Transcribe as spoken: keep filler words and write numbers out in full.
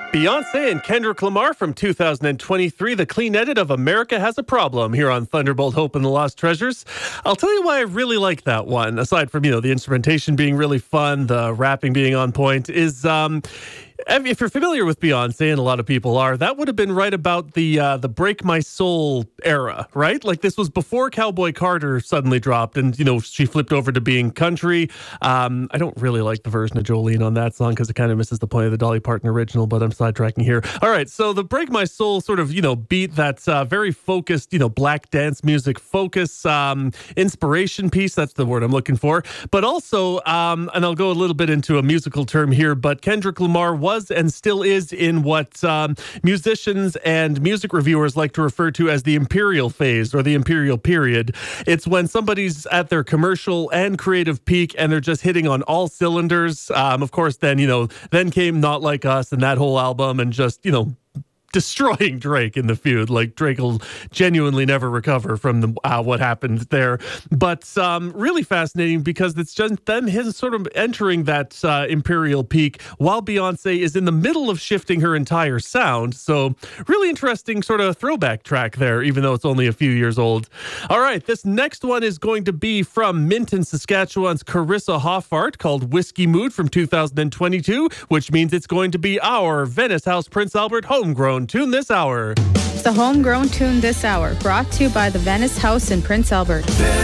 Beyonce and Kendrick Lamar from two thousand twenty-three, the clean edit of America Has a Problem here on Thunderbolt Hope and the Lost Treasures. I'll tell you why I really like that one, aside from, you know, the instrumentation being really fun, the rapping being on point, is um, if you're familiar with Beyonce, and a lot of people are, that would have been right about the uh, the Break My Soul era, right? Like, this was before Cowboy Carter suddenly dropped and, you know, she flipped over to being country. Um, I don't really like the version of Jolene on that song because it kind of misses the point of the Dolly Parton original, but I'm sidetracking here. All right, so the Break My Soul sort of, you know, beat that uh, very focused, you know, black dance music focus, um, inspiration piece, that's the word I'm looking for. But also, um, and I'll go a little bit into a musical term here, but Kendrick Lamar was and still is in what um, musicians and music reviewers like to refer to as the imperial phase or the imperial period. It's when somebody's at their commercial and creative peak and they're just hitting on all cylinders. Um, of course, then, you know, then came Not Like Us and that whole album and just, you know, destroying Drake in the feud. Like, Drake will genuinely never recover from the, uh, what happened there. But um, really fascinating because it's just them his sort of entering that uh, imperial peak while Beyonce is in the middle of shifting her entire sound. So really interesting sort of throwback track there, even though it's only a few years old. All right, this next one is going to be from Minton, Saskatchewan's Carissa Hoffart, called Whiskey Mood from two thousand twenty-two, which means it's going to be our Venice House Prince Albert homegrown tune this hour. It's the homegrown tune this hour, brought to you by the Venice House in Prince Albert.